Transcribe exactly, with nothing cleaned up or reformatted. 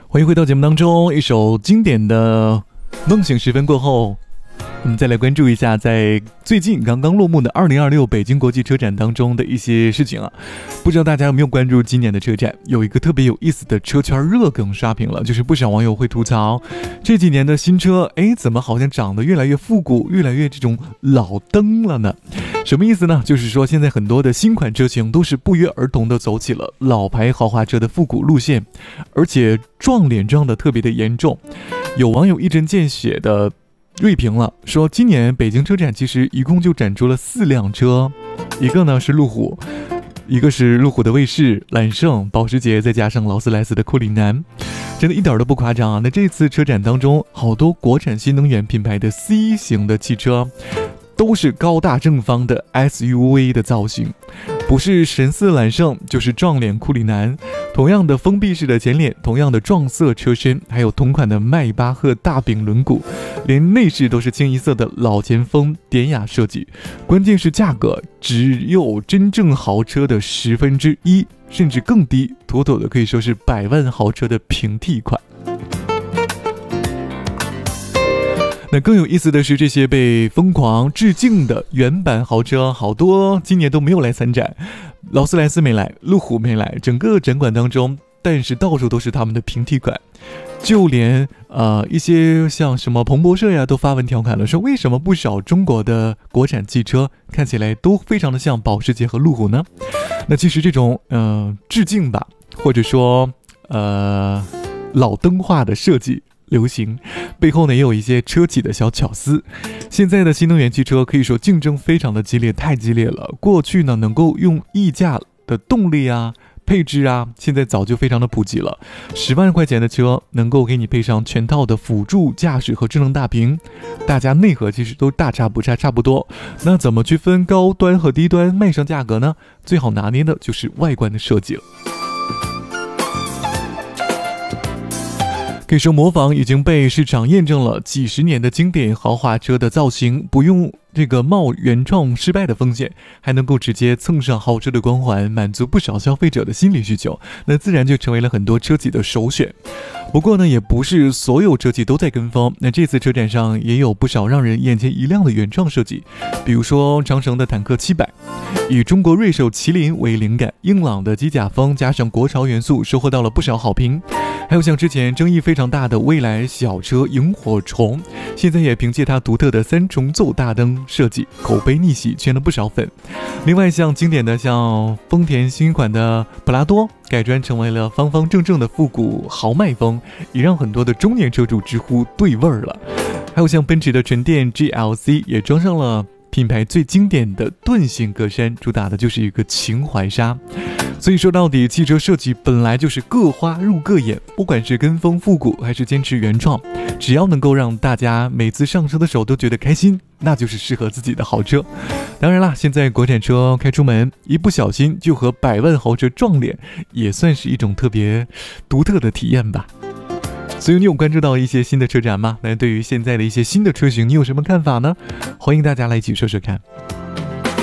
欢迎回到节目当中，一首经典的梦醒时分过后，我们再来关注一下在最近刚刚落幕的二零二六北京国际车展当中的一些事情啊。不知道大家有没有关注今年的车展，有一个特别有意思的车圈热梗刷屏了，就是不少网友会吐槽这几年的新车，哎，怎么好像长得越来越复古，越来越这种老登了呢？什么意思呢？就是说现在很多的新款车型都是不约而同的走起了老牌豪华车的复古路线，而且撞脸撞的特别的严重。有网友一针见血的锐评了，说今年北京车展其实一共就展出了四辆车，一个呢是路虎，一个是路虎的卫士、揽胜、保时捷，再加上劳斯莱斯的库里南，真的一点都不夸张啊！那这次车展当中，好多国产新能源品牌的 C 型的汽车都是高大正方的 S U V 的造型，不是神似揽胜就是撞脸库里南，同样的封闭式的前脸，同样的撞色车身，还有同款的迈巴赫大饼轮毂，连内饰都是清一色的老前锋典雅设计，关键是价格只有真正豪车的十分之一甚至更低，妥妥的可以说是百万豪车的平替款。那更有意思的是，这些被疯狂致敬的原版豪车好多今年都没有来参展，劳斯莱斯没来，路虎没来，整个展馆当中，但是到处都是他们的平替款，就连呃一些像什么彭博社呀都发文调侃了，说为什么不少中国的国产汽车看起来都非常的像保时捷和路虎呢？那其实这种呃致敬吧，或者说呃老登化的设计流行背后呢也有一些车企的小巧思。现在的新能源汽车可以说竞争非常的激烈，太激烈了。过去呢能够用溢价的动力啊配置啊，现在早就非常的普及了。十万块钱的车能够给你配上全套的辅助驾驶和智能大屏，大家内核其实都大差不差差不多。那怎么去分高端和低端卖上价格呢？最好拿捏的就是外观的设计了。可以说模仿已经被市场验证了几十年的经典豪华车的造型，不用这个冒原创失败的风险，还能够直接蹭上豪车的光环，满足不少消费者的心理需求，那自然就成为了很多车企的首选。不过呢，也不是所有车企都在跟风，那这次车展上也有不少让人眼前一亮的原创设计，比如说长城的坦克七百，以中国瑞兽麒麟为灵感，硬朗的机甲风加上国潮元素，收获到了不少好评。还有像之前争议非常大的蔚来小车萤火虫，现在也凭借它独特的三重奏大灯设计，口碑逆袭，圈了不少粉。另外像经典的像丰田新款的普拉多，改装成为了方方正正的复古豪迈风，也让很多的中年车主直呼对味儿了。还有像奔驰的纯电 G L C 也装上了品牌最经典的盾形格栅，主打的就是一个情怀纱。所以说到底，汽车设计本来就是各花入各眼，不管是跟风复古还是坚持原创，只要能够让大家每次上车的时候都觉得开心，那就是适合自己的豪车。当然啦，现在国产车开出门一不小心就和百万豪车撞脸，也算是一种特别独特的体验吧。所以你有关注到一些新的车展吗？那对于现在的一些新的车型，你有什么看法呢？欢迎大家来一起说说看。